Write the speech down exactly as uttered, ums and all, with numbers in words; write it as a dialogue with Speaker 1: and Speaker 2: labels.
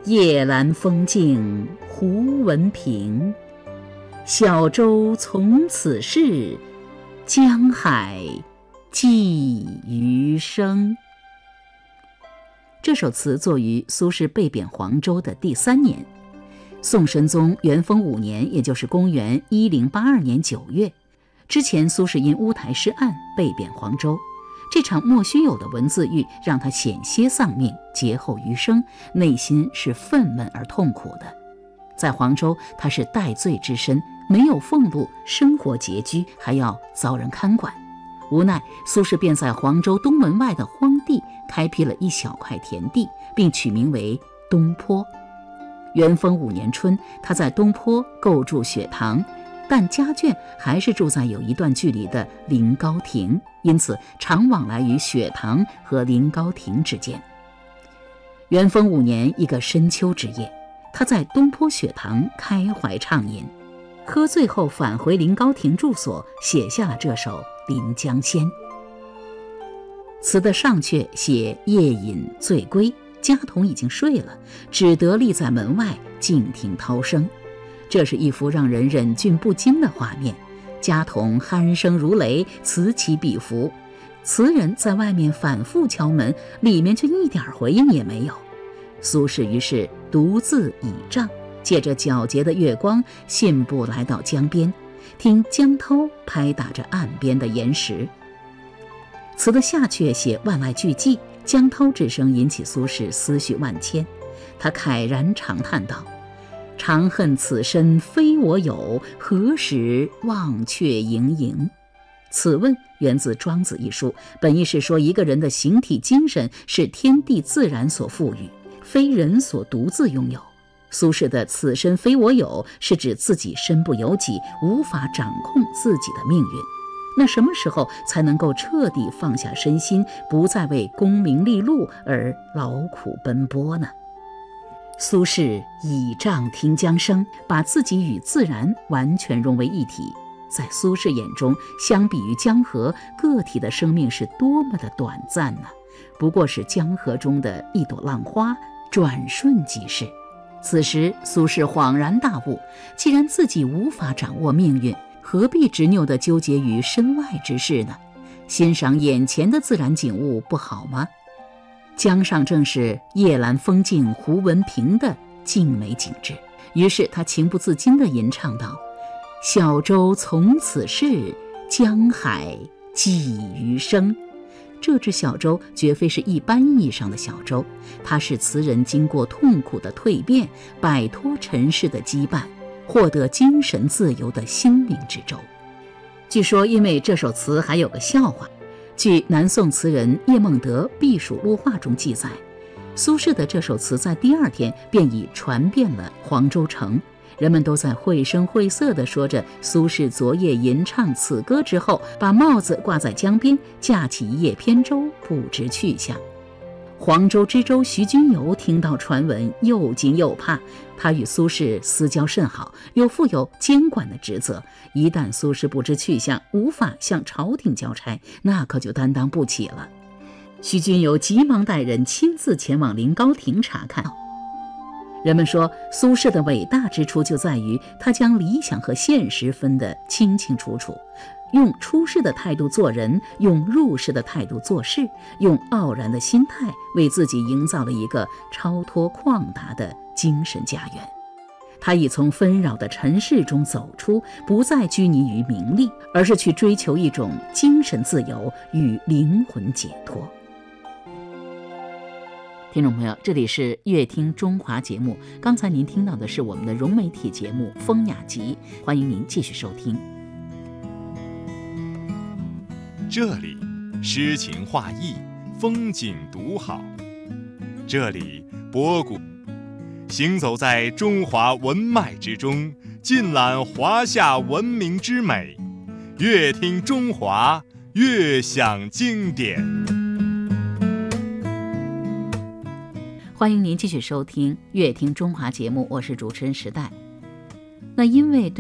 Speaker 1: 夜阑风静胡文平，小舟从此逝，江海寄余生。这首词作于苏轼被贬黄州的第三年，宋神宗元丰五年，也就是公元一零八二年九月，之前苏轼因乌台诗案被贬黄州。这场莫须有的文字狱让他险些丧命，劫后余生，内心是愤懑而痛苦的。在黄州，他是戴罪之身，没有俸禄，生活拮据，还要遭人看管。无奈，苏轼便在黄州东门外的荒地开辟了一小块田地，并取名为东坡。元丰五年春，他在东坡构筑雪堂，但家眷还是住在有一段距离的临高亭，因此常往来于雪堂和临高亭之间。元丰五年一个深秋之夜，他在东坡雪堂开怀畅饮，喝醉后返回临高亭住所，写下了这首《临江仙》。词的上阙写夜饮醉归，家童已经睡了，只得立在门外静听涛声。这是一幅让人忍俊不禁的画面，家童鼾声如雷，此起彼伏。词人在外面反复敲门，里面却一点回应也没有。苏轼于是独自倚杖，借着皎洁的月光，信步来到江边，听江涛拍打着岸边的岩石。词的下阙写万籁俱寂，江涛之声引起苏轼思绪万千，他慨然长叹道：长恨此身非我有，何时忘却营营。此问源自《庄子》一书，本意是说一个人的形体精神是天地自然所赋予，非人所独自拥有。苏轼的此身非我有是指自己身不由己，无法掌控自己的命运。那什么时候才能够彻底放下身心，不再为功名利禄而劳苦奔波呢？苏轼倚杖听江声，把自己与自然完全融为一体。在苏轼眼中，相比于江河，个体的生命是多么的短暂呢？不过是江河中的一朵浪花，转瞬即逝。此时苏轼恍然大悟，既然自己无法掌握命运，何必执拗地纠结于身外之事呢？欣赏眼前的自然景物不好吗？江上正是夜阑风静胡文平的静美景致，于是他情不自禁地吟唱道：小舟从此逝，江海寄余生。这只小舟绝非是一般意义上的小舟，它是词人经过痛苦的蜕变，摆脱尘世的羁绊，获得精神自由的心灵之舟。据说因为这首词还有个笑话，据南宋词人叶梦得《避暑录话》中记载，苏轼的这首词在第二天便已传遍了黄州城，人们都在绘声绘色地说着苏轼昨夜吟唱此歌之后，把帽子挂在江边，架起一叶扁舟，不知去向。黄州知州徐君游听到传闻，又惊又怕。他与苏轼私交甚好，又负有监管的职责，一旦苏轼不知去向，无法向朝廷交差，那可就担当不起了。徐君游急忙带人亲自前往临高亭查看。人们说，苏轼的伟大之处就在于他将理想和现实分得清清楚楚，用出世的态度做人，用入世的态度做事，用傲然的心态为自己营造了一个超脱旷达的精神家园。他已从纷扰的尘世中走出，不再拘泥于名利，而是去追求一种精神自由与灵魂解脱。听众朋友，这里是乐听中华节目，刚才您听到的是我们的融媒体节目《风雅集》，欢迎您继续收听。
Speaker 2: 这里诗情画意，风景独好，这里博古行走在中华文脉之中，尽览华夏文明之美，乐听中华，乐享经典。
Speaker 1: 欢迎您继续收听乐听中华节目，我是主持人时代。那因为对